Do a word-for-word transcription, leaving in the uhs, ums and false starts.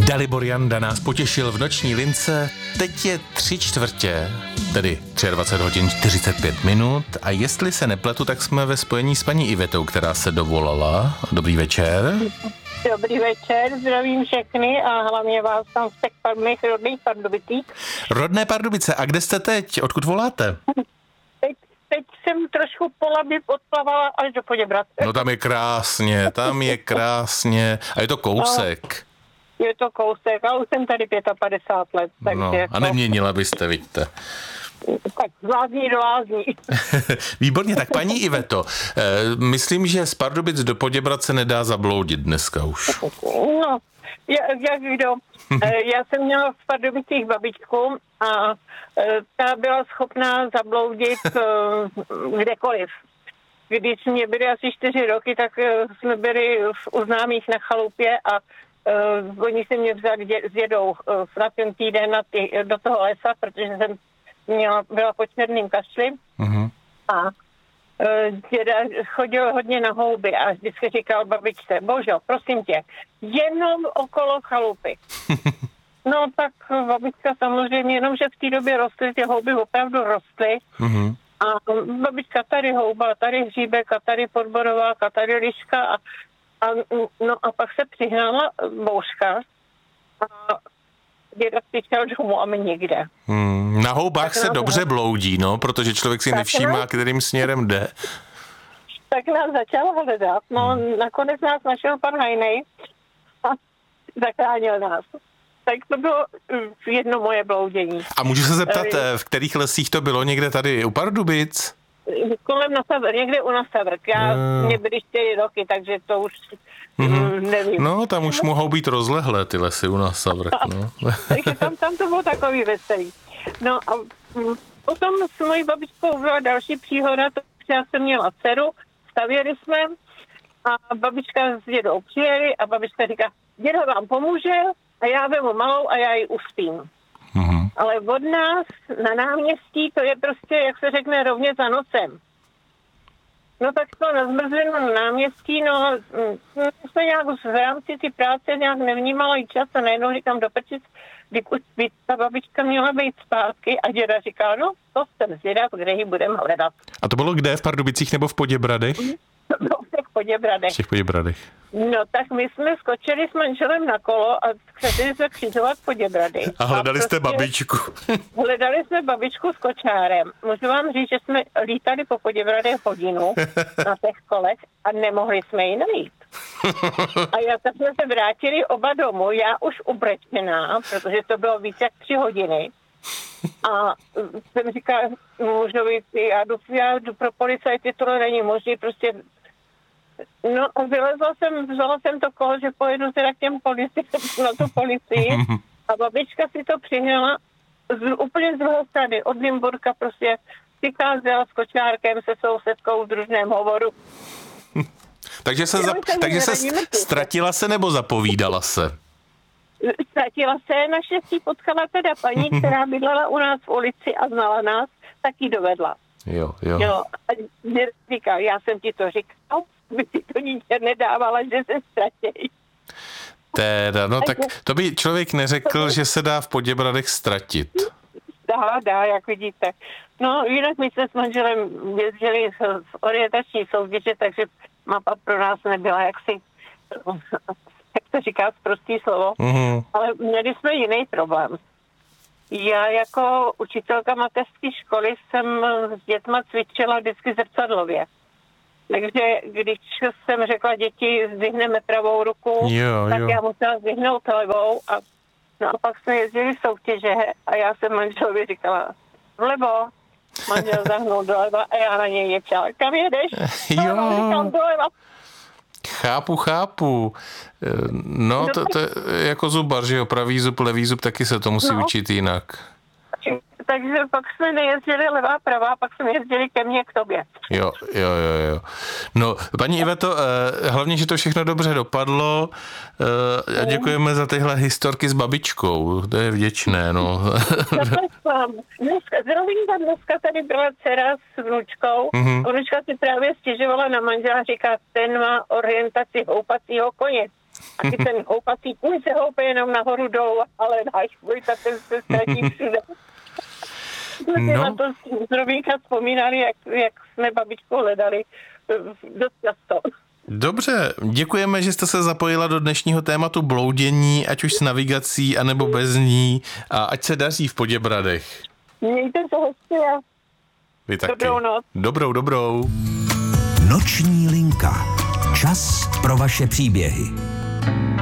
Dalibor Janda nás potěšil v noční lince. Teď je tři čtvrtě, tedy dvacet tři hodin čtyřicet pět minut a jestli se nepletu, tak jsme ve spojení s paní Ivetou, která se dovolala. Dobrý večer. Dobrý večer, zdravím všechny a hlavně vás tam z těch mých rodných Pardubicích. Rodné Pardubice, a kde jste teď? Odkud voláte? Teď, teď jsem trošku po Labi odplavala až do Poděbradce. No tam je krásně, tam je krásně a je to kousek. No, je to kousek, ale už jsem tady padesát pět let, takže... No, a neměnila byste, vidíte. Tak z lázní do lázní. Výborně, tak paní Iveto, myslím, že z Pardubic do Poděbrad se nedá zabloudit dneska už. No, jak kdo. Já jsem měla v Pardubicích babičku a ta byla schopná zabloudit kdekoliv. Když mě byly asi čtyři roky, tak jsme byli u známých na chalupě a uh, oni se mě vzali dě, s dědou uh, na ten týden na ty, do toho lesa, protože jsem měla, byla po černým kašli. Uh-huh. A uh, děda chodil hodně na houby a vždycky říkal babičce, Božo, prosím tě, jenom okolo chalupy. No tak babička samozřejmě, jenomže v té době rostly, ty houby opravdu rostly. Uh-huh. A babička tady houba, tady hříbek a tady podborovák a tady liška a, a, no a pak se přihnala bouřka a děda přišel domů a my nikde. Hmm, na houbách tak se dobře začal... bloudí, no, protože člověk si nevšímá, nás... kterým směrem jde. Tak nás začal hledat, no hmm. nakonec nás našel pan Hajnej a zachránil nás. Tak to bylo jedno moje bloudění. A můžu se zeptat, v kterých lesích to bylo? Někde tady u Pardubic? Kolem na sever, někde u na sever. Já, no. Mě byly čtyři roky, takže to už mm-hmm. nevím. No, tam už mohou být rozlehlé ty lesy u nás sever. No. Takže tam, tam to bylo takový veselý. No a potom s mojí babičkou byla další příhoda, to já jsem měla dceru, stavěli jsme a babička s dědou přijeli a babička říká, děda vám pomůže, a já vemu malou a já ji uspím. Mm-hmm. Ale od nás na náměstí to je prostě, jak se řekne, rovně za nocem. No tak to na zmrzlinu na náměstí, no jsme nějak v rámci ty práce nějak nevnímala i čas a najednou říkám do prčic, když by ta babička měla být zpátky a děda říká, no to jsem zvědav, kde ji budeme hledat. A to bylo kde? V Pardubicích nebo v Poděbradech? No, v těch Poděbradech. V těch Poděbradech. No, tak my jsme skočili s manželem na kolo a chtěli jsme křižovat Poděbrady. A hledali a jste prostě babičku. Hledali jsme babičku s kočárem. Můžu vám říct, že jsme lítali po Poděbradech hodinu na těch kolech a nemohli jsme ji najít. A já tak jsme se vrátili oba domů, já už ubrečená, protože to bylo víc jak tři hodiny. A jsem říkala, můžu být, já jdu, já jdu pro policajty, tohle není možný, prostě. No a vylezla jsem, vzala jsem to kolo, že pojedu teda k těm policii, na tu policii a babička si to přihnala z, úplně z druhé strany, od Nymburka prostě přicházela s kočárkem se sousedkou v družném hovoru. takže se, zap, takže se ztratila se nebo zapovídala se? Ztratila se, naštěstí potkala teda paní, která bydlela u nás v ulici a znala nás, tak ji dovedla. Jo, jo. jo a říkal, já jsem ti to říkal, by si to dítě nedávala, že se ztratějí. Teda, no tak to by člověk neřekl, že se dá v Poděbradech ztratit. Dá, dá, jak vidíte. No jinak my jsme s manželem jezdili v orientační soutěže, takže mapa pro nás nebyla jaksi, jak to říká, prostý slovo, mm-hmm. ale měli jsme jiný problém. Já jako učitelka mateřské školy jsem s dětma cvičila vždycky zrcadlově. Takže když jsem řekla děti, zvyhneme pravou ruku, jo, tak jo. já musela zvyhnout levou a, no a pak jsme jezdili soutěže a já jsem manželovi říkala vlevo, manžel zahnul doleva a já na něj ječala. Kam jedeš? Jo. No, říkám doleva. Chápu, chápu. No, to, to je jako zubar, že jo, pravý zub, levý zub, taky se to musí no. učit jinak. Takže pak jsme nejezdili levá, pravá, pak jsme jezdili ke mně k tobě. Jo, jo, jo, jo. No, paní Iveto, eh, hlavně, že to všechno dobře dopadlo eh, a děkujeme za tyhle historky s babičkou, to je vděčné, no. Dneska, zrovna dneska tady byla dcera s vnučkou, mm-hmm. vnučka si právě stěžovala na manžela, říká, ten má orientaci houpacího koně. A i ten houpací kůň se houpe jenom nahoru dolů, ale náš Vojta ten se ztratí všude. Jsme No. na to z Robínka vzpomínali, jak, jak jsme babičkou hledali dost často. Dobře, děkujeme, že jste se zapojila do dnešního tématu bloudění, ať už s navigací, anebo bez ní, a ať se daří v Poděbradech. Mějte se hezky a Vy taky. Dobrou noc. Dobrou, dobrou. Noční linka. Čas pro vaše příběhy.